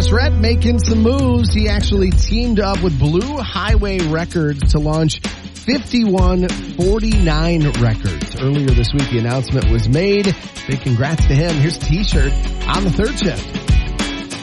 Travis Rhett making some moves. He actually teamed up with Blue Highway Records to launch 5149 Records. Earlier this week, the announcement was made. Big congrats to him. Here's a t-shirt on the third shift.